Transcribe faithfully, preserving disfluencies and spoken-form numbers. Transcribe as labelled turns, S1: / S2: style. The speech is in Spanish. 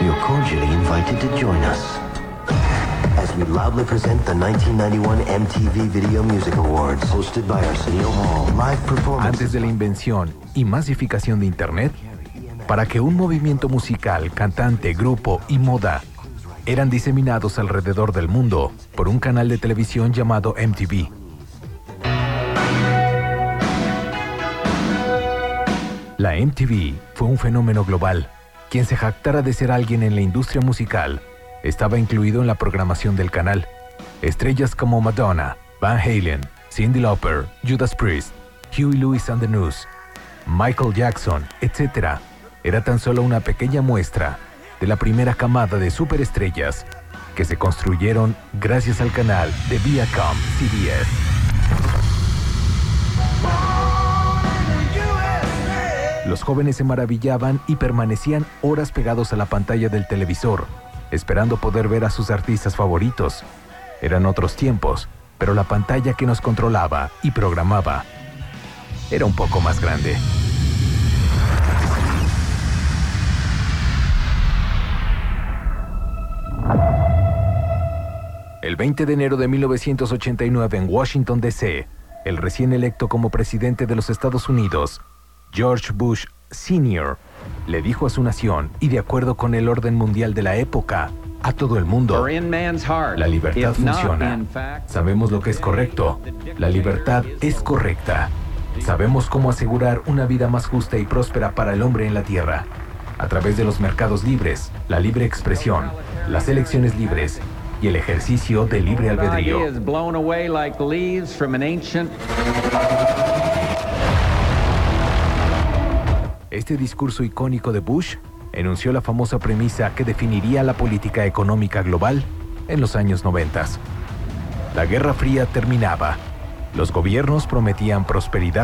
S1: You're cordially invited to join us as we loudly present the nineteen ninety-one M T V Video Music Awards, hosted by Arsenio Hall. Live performance.
S2: Antes de la invención y masificación de Internet, para que un movimiento musical, cantante, grupo y moda eran diseminados alrededor del mundo por un canal de televisión llamado M T V. La M T V fue un fenómeno global. Quien se jactara de ser alguien en la industria musical estaba incluido en la programación del canal. Estrellas como Madonna, Van Halen, Cyndi Lauper, Judas Priest, Huey Lewis and the News, Michael Jackson, etcétera, era tan solo una pequeña muestra de la primera camada de superestrellas que se construyeron gracias al canal de Viacom C B S. Los jóvenes se maravillaban y permanecían horas pegados a la pantalla del televisor, esperando poder ver a sus artistas favoritos. Eran otros tiempos, pero la pantalla que nos controlaba y programaba era un poco más grande. El veinte de enero de mil novecientos ochenta y nueve en Washington, D C, el recién electo como presidente de los Estados Unidos, George Bush senior, le dijo a su nación, y de acuerdo con el orden mundial de la época, a todo el mundo: la libertad funciona. Sabemos lo que es correcto. La libertad es correcta. Sabemos cómo asegurar una vida más justa y próspera para el hombre en la tierra, a través de los mercados libres, la libre expresión, las elecciones libres y el ejercicio del libre albedrío. Este discurso icónico de Bush enunció la famosa premisa que definiría la política económica global en los años noventa. La Guerra Fría terminaba. Los gobiernos prometían prosperidad